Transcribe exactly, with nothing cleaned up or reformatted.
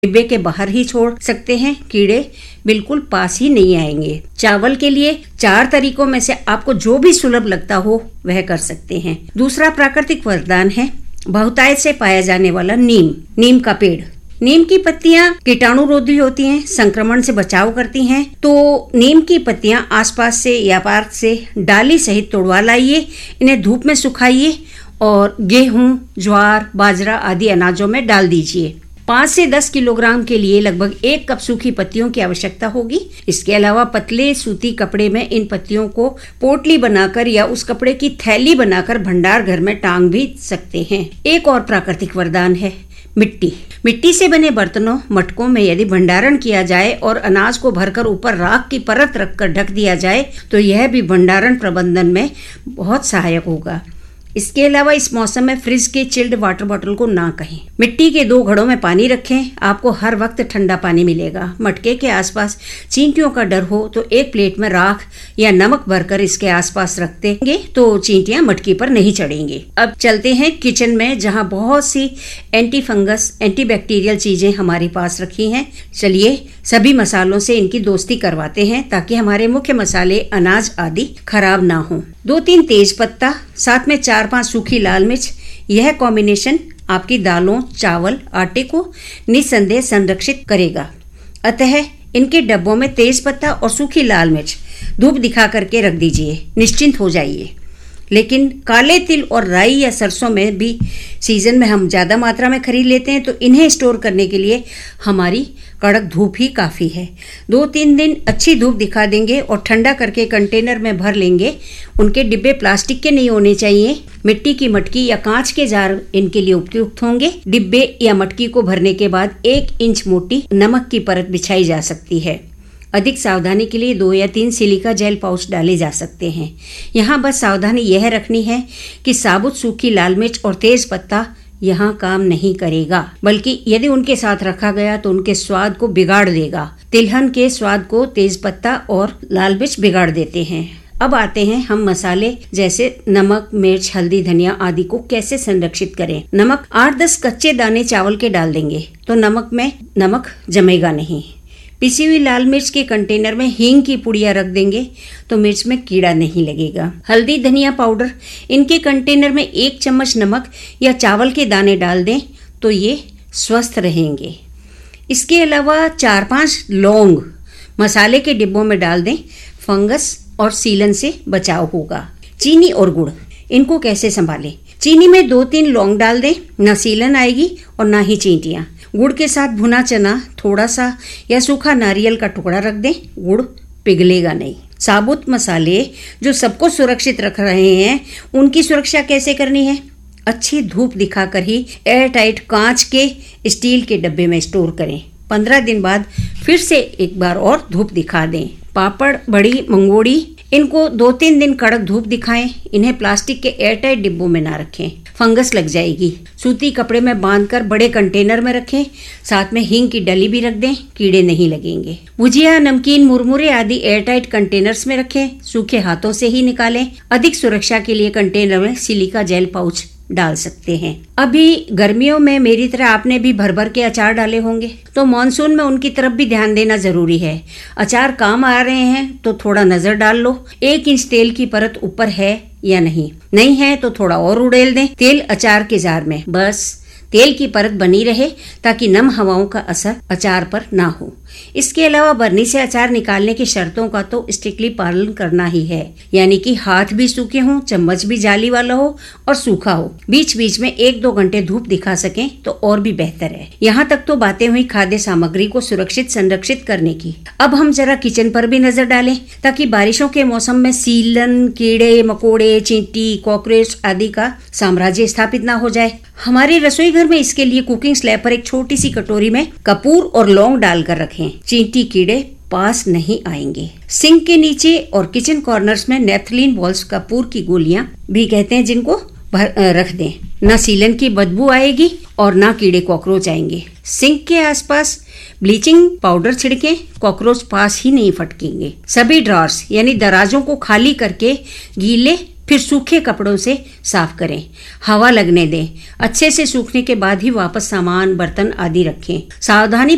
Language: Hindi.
डिब्बे के बाहर ही छोड़ सकते हैं, कीड़े बिल्कुल पास ही नहीं आएंगे। चावल के लिए चार तरीकों में से आपको जो भी सुलभ लगता हो वह कर सकते हैं। दूसरा प्राकृतिक वरदान है बहुतायत से पाया जाने वाला नीम। नीम का पेड़। नीम की पत्तियां कीटाणुरोधी होती हैं, संक्रमण से बचाव करती हैं। तो नीम की पत्तियां आसपास से या पार्क से डाली सहित तोड़वा लाइए, इन्हें धूप में सुखाइए और गेहूं, ज्वार, बाजरा आदि अनाजों में डाल दीजिए। पाँच से दस किलोग्राम के लिए लगभग एक कप सूखी पत्तियों की आवश्यकता होगी। इसके अलावा पतले सूती कपड़े में इन पत्तियों को पोटली बनाकर या उस कपड़े की थैली बनाकर भंडार घर में टांग भी सकते हैं। एक और प्राकृतिक वरदान है मिट्टी। मिट्टी से बने बर्तनों, मटकों में यदि भंडारण किया जाए और अनाज को भरकर ऊपर राख की परत रखकर ढक दिया जाए तो यह भी भंडारण प्रबंधन में बहुत सहायक होगा। इसके अलावा इस मौसम में फ्रिज के चिल्ड वाटर बॉटल को ना कहें। मिट्टी के दो घड़ों में पानी रखें, आपको हर वक्त ठंडा पानी मिलेगा। मटके के आसपास चींटियों का डर हो तो एक प्लेट में राख या नमक भरकर इसके आसपास रख देंगे तो चींटियां मटकी पर नहीं चढ़ेंगी। अब चलते हैं किचन में, जहां बहुत सी एंटी फंगस, एंटी बैक्टीरियल चीजें हमारे पास रखी हैं। चलिए सभी मसालों से इनकी दोस्ती करवाते हैं ताकि हमारे मुख्य मसाले, अनाज आदि खराब ना हो। दो तीन तेज पत्ता, साथ में चार पांच सूखी लाल मिर्च। यह कॉम्बिनेशन आपकी दालों, चावल, आटे को निस्संदेह संरक्षित करेगा। अतः इनके डब्बों में तेज पत्ता और सूखी लाल मिर्च धूप दिखा करके रख दीजिए, निश्चिंत हो जाइए। लेकिन काले तिल और राई या सरसों में भी सीजन में हम ज़्यादा मात्रा में खरीद लेते हैं, तो इन्हें स्टोर करने के लिए हमारी कड़क धूप ही काफ़ी है। दो तीन दिन अच्छी धूप दिखा देंगे और ठंडा करके कंटेनर में भर लेंगे। उनके डिब्बे प्लास्टिक के नहीं होने चाहिए। मिट्टी की मटकी या कांच के जार इनके लिए उपयुक्त होंगे। डिब्बे या मटकी को भरने के बाद एक इंच मोटी नमक की परत बिछाई जा सकती है। अधिक सावधानी के लिए दो या तीन सिलिका जेल पाउच डाले जा सकते हैं। यहाँ बस सावधानी यह रखनी है कि साबुत सूखी लाल मिर्च और तेज पत्ता यहाँ काम नहीं करेगा, बल्कि यदि उनके साथ रखा गया तो उनके स्वाद को बिगाड़ देगा। तिलहन के स्वाद को तेज पत्ता और लाल मिर्च बिगाड़ देते हैं। अब आते हैं हम मसाले जैसे नमक, मिर्च, हल्दी, धनिया आदि को कैसे संरक्षित करें। नमक आठ दस कच्चे दाने चावल के डाल देंगे तो नमक में नमक जमेगा नहीं। पिसी हुई लाल मिर्च के कंटेनर में हींग की पुड़िया रख देंगे तो मिर्च में कीड़ा नहीं लगेगा। हल्दी, धनिया पाउडर, इनके कंटेनर में एक चम्मच नमक या चावल के दाने डाल दें तो ये स्वस्थ रहेंगे। इसके अलावा चार पांच लौंग मसाले के डिब्बों में डाल दें, फंगस और सीलन से बचाव होगा। चीनी और गुड़, इनको कैसे संभालें। चीनी में दो तीन लौंग डाल दें, न सीलन आएगी और ना ही चींटियाँ। गुड़ के साथ भुना चना, थोड़ा सा या सूखा नारियल का टुकड़ा रख दें, गुड़ पिघलेगा नहीं। साबुत मसाले जो सबको सुरक्षित रख रहे हैं, उनकी सुरक्षा कैसे करनी है। अच्छी धूप दिखाकर ही एयर टाइट कांच के, स्टील के डब्बे में स्टोर करें। पंद्रह दिन बाद फिर से एक बार और धूप दिखा दें। पापड़, बड़ी, मंगोड़ी, इनको दो तीन दिन कड़क धूप दिखाएं। इन्हें प्लास्टिक के एयरटाइट डिब्बों में ना रखें, फंगस लग जाएगी। सूती कपड़े में बांधकर बड़े कंटेनर में रखें, साथ में हींग की डली भी रख दें, कीड़े नहीं लगेंगे। भुजिया, नमकीन, मुरमुरे आदि एयरटाइट कंटेनर्स में रखें, सूखे हाथों से ही निकालें। अधिक सुरक्षा के लिए कंटेनर में सिलिका जेल पाउच डाल सकते हैं। अभी गर्मियों में मेरी तरह आपने भी भर भर के अचार डाले होंगे, तो मॉनसून में उनकी तरफ भी ध्यान देना जरूरी है। अचार काम आ रहे हैं तो थोड़ा नजर डाल लो, एक इंच तेल की परत ऊपर है या नहीं। नहीं है तो थोड़ा और उड़ेल दें तेल अचार के जार में। बस तेल की परत बनी रहे ताकि नम हवाओं का असर अचार पर ना हो। इसके अलावा बर्नी से अचार निकालने की शर्तों का तो स्ट्रिक्टली पालन करना ही है, यानी कि हाथ भी सूखे हों, चम्मच भी जाली वाला हो और सूखा हो। बीच बीच में एक दो घंटे धूप दिखा सकें तो और भी बेहतर है। यहाँ तक तो बातें हुई खाद्य सामग्री को सुरक्षित संरक्षित करने की। अब हम जरा किचन पर भी नजर डालें ताकि बारिशों के मौसम में सीलन, कीड़े मकोड़े, चींटी, कॉकरोच आदि का साम्राज्य स्थापित ना हो जाए। हमारे रसोई घर में इसके लिए कुकिंग स्लैब पर एक छोटी सी कटोरी में कपूर और लौंग डालकर रखें। चींटी कीड़े पास नहीं आएंगे। सिंक के नीचे और किचन कॉर्नर्स में नेफ्थलीन बॉल्स, कपूर की गोलियां भी कहते हैं, जिनको भर रख दें। न सीलन की बदबू आएगी और ना कीड़े कॉकरोच आएंगे। सिंक के आसपास ब्लीचिंग पाउडर छिड़कें, कॉकरोच पास ही नहीं फटकेंगे। सभी ड्रॉर्स यानी दराजों को खाली करके गीले फिर सूखे कपड़ों से साफ करें, हवा लगने दें। अच्छे से सूखने के बाद ही वापस सामान, बर्तन आदि रखें। सावधानी